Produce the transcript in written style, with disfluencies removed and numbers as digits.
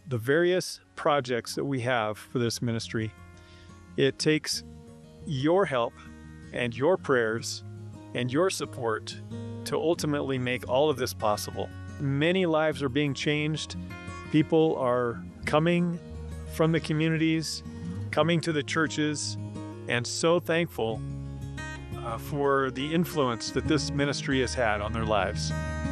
the various projects that we have for this ministry, it takes your help and your prayers and your support to ultimately make all of this possible. Many lives are being changed. People are coming from the communities, coming to the churches, and so thankful for the influence that this ministry has had on their lives.